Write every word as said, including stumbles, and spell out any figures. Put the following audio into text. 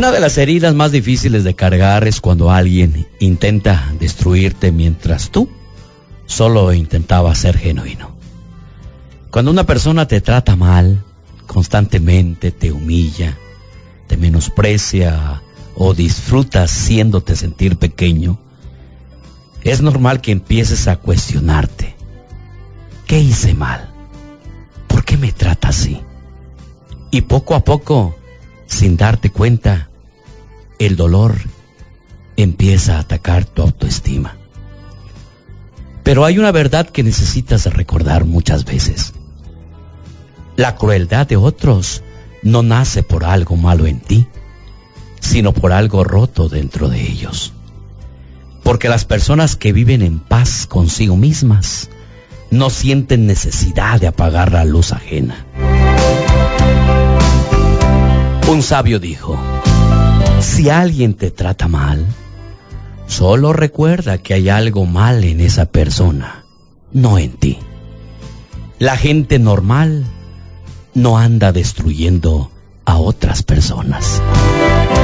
Una de las heridas más difíciles de cargar es cuando alguien intenta destruirte mientras tú solo intentabas ser genuino. Cuando una persona te trata mal, constantemente te humilla, te menosprecia o disfrutas haciéndote sentir pequeño, es normal que empieces a cuestionarte. ¿Qué hice mal? ¿Por qué me trata así? Y poco a poco, sin darte cuenta, el dolor empieza a atacar tu autoestima. Pero hay una verdad que necesitas recordar muchas veces. La crueldad de otros no nace por algo malo en ti, sino por algo roto dentro de ellos. Porque las personas que viven en paz consigo mismas no sienten necesidad de apagar la luz ajena. Un sabio dijo: si alguien te trata mal, solo recuerda que hay algo mal en esa persona, no en ti. La gente normal no anda destruyendo a otras personas.